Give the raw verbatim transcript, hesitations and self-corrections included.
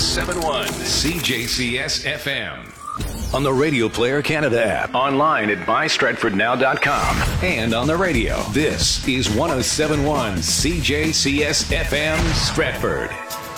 seven one C J C S F M. On the Radio Player Canada app, online at buy stratford now dot com, and on the radio. This is one oh seven point one C J C S F M Stratford.